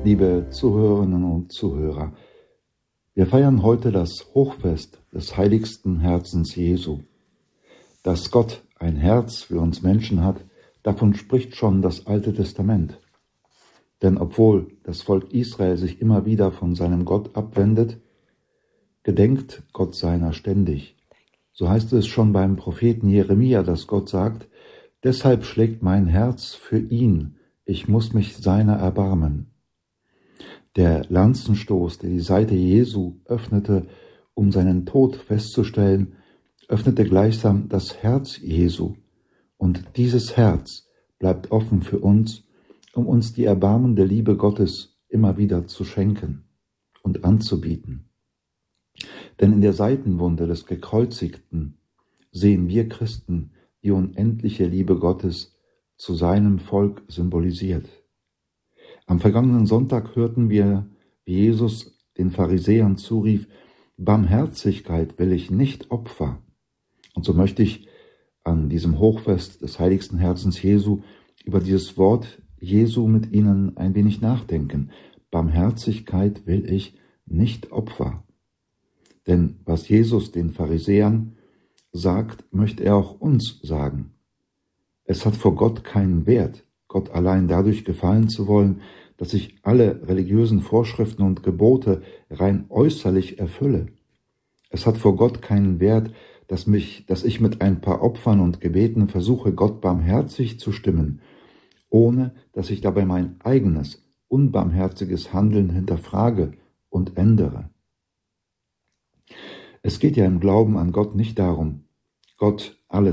Liebe Zuhörerinnen und Zuhörer, wir feiern heute das Hochfest des heiligsten Herzens Jesu. Dass Gott ein Herz für uns Menschen hat, davon spricht schon das Alte Testament. Denn obwohl das Volk Israel sich immer wieder von seinem Gott abwendet, gedenkt Gott seiner ständig. So heißt es schon beim Propheten Jeremia, dass Gott sagt: Deshalb schlägt mein Herz für ihn, ich muss mich seiner erbarmen. Der Lanzenstoß, der die Seite Jesu öffnete, um seinen Tod festzustellen, öffnete gleichsam das Herz Jesu. Und dieses Herz bleibt offen für uns, um uns die erbarmende Liebe Gottes immer wieder zu schenken und anzubieten. Denn in der Seitenwunde des Gekreuzigten sehen wir Christen die unendliche Liebe Gottes zu seinem Volk symbolisiert. Am vergangenen Sonntag hörten wir, wie Jesus den Pharisäern zurief: Barmherzigkeit will ich, nicht Opfer. Und so möchte ich an diesem Hochfest des heiligsten Herzens Jesu über dieses Wort Jesu mit Ihnen ein wenig nachdenken. Barmherzigkeit will ich, nicht Opfer. Denn was Jesus den Pharisäern sagt, möchte er auch uns sagen. Es hat vor Gott keinen Wert, Gott allein dadurch gefallen zu wollen, dass ich alle religiösen Vorschriften und Gebote rein äußerlich erfülle. Es hat vor Gott keinen Wert, dass ich mit ein paar Opfern und Gebeten versuche, Gott barmherzig zu stimmen, ohne dass ich dabei mein eigenes, unbarmherziges Handeln hinterfrage und ändere. Es geht ja im Glauben an Gott nicht darum, Gott